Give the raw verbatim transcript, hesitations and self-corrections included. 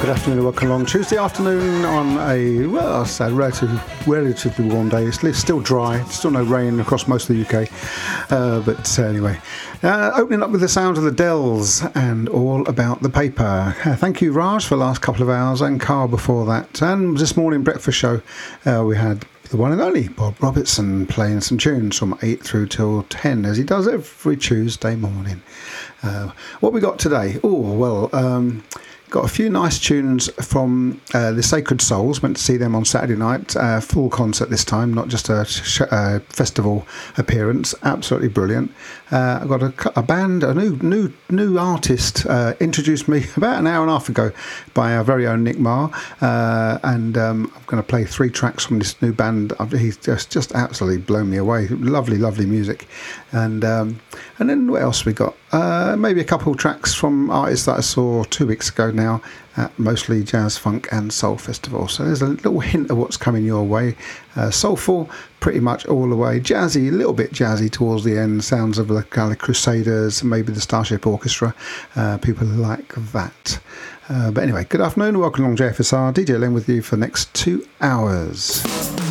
Good afternoon and welcome along. Tuesday afternoon on a, well, I'll say relatively, relatively warm day. It's still dry, still no rain across most of the U K. Uh, but uh, anyway, uh, opening up with the sounds of the Dells and All About the Paper. Uh, thank you, Raj, for the last couple of hours, and Carl before that. And this morning breakfast show, uh, we had the one and only Bob Robertson playing some tunes from eight through till ten, as he does every Tuesday morning. Uh, what we got today? Oh, well, um... got a few nice tunes from uh, the Sacred Souls. Went to see them on Saturday night. Uh, full concert this time, not just a sh- uh, festival appearance. Absolutely brilliant. Uh, I got a, a band, a new new new artist uh, introduced me about an hour and a half ago by our very own Nick Marr, uh, and um, I'm going to play three tracks from this new band. He's just just absolutely blown me away. Lovely, lovely music. And um, and then what else we got? Uh, maybe a couple of tracks from artists that I saw two weeks ago now at mostly Jazz, Funk and Soul Festival. So there's a little hint of what's coming your way. Uh, soulful, pretty much all the way. Jazzy, a little bit jazzy towards the end. Sounds of the Gallic Crusaders, maybe the Starship Orchestra. Uh, people like that. Uh, but anyway, good afternoon. Welcome along J F S R. D J Len with you for the next two hours.